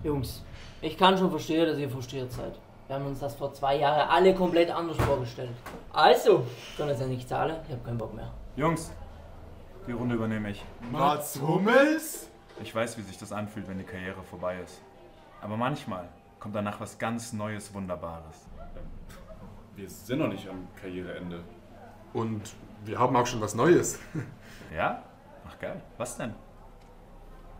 Jungs, ich kann schon verstehen, dass ihr frustriert seid. Wir haben uns das vor 2 Jahren alle komplett anders vorgestellt. Also, kann es ja nicht zahlen, ich hab keinen Bock mehr. Jungs, die Runde übernehme ich. Mats Hummels? Ich weiß, wie sich das anfühlt, wenn die Karriere vorbei ist. Aber manchmal kommt danach was ganz Neues, Wunderbares. Wir sind noch nicht am Karriereende. Und wir haben auch schon was Neues. Ja? Ach geil. Was denn?